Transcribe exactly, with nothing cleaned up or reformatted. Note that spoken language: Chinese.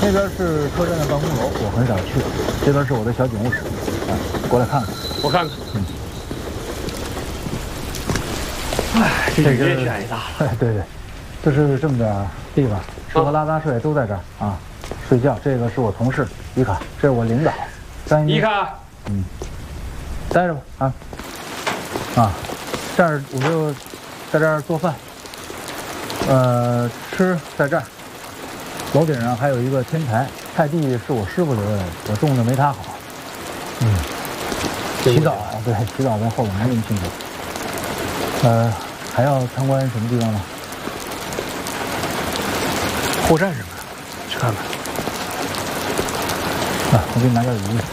那边是车站的办公楼，我很少去。这边是我的小警务室，啊，过来看看。 我看看。 嗯。 哎，这雨也下一大了。 哎，对对，这是这么点地方，吃喝拉撒睡都在这儿啊。睡觉，这个是我同事伊卡，这是我领导张一。 伊卡。 嗯。待着吧，啊。啊，这儿我就在这儿做饭。呃，吃在这儿。楼顶上还有一个天台，菜地是我师傅留的，我种的没他好。嗯，洗澡，对，洗澡在后面，没人清楚。呃，还要参观什么地方吗？ 后站什么的，去看看。 啊，我给你拿点鱼。